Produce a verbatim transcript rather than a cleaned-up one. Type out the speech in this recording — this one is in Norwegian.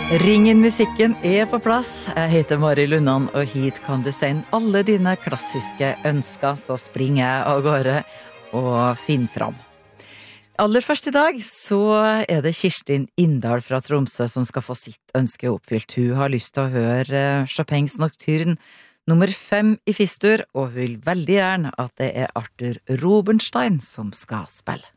Ringen musikken er på plass. Jeg heter Mari Lundan, og hit kan du sende alle dine klassiske ønsker, så springer jeg av gårde og finner fram. Aller først i dag så er det Kirstin Indahl fra Tromsø som skal få sitt ønske oppfylt. Hun har lyst til å høre Chopins Nocturne nummer fem i Fistur, og hun vil veldig gjerne at det er Arthur Rubinstein som skal spille.